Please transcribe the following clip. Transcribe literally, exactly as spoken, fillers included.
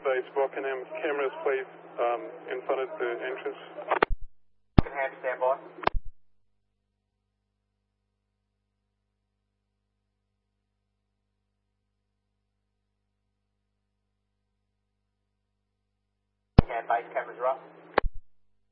advise Rockingham cameras, please, um, in front of the entrance. Rockingham, stand by. Rockingham, base cameras are up.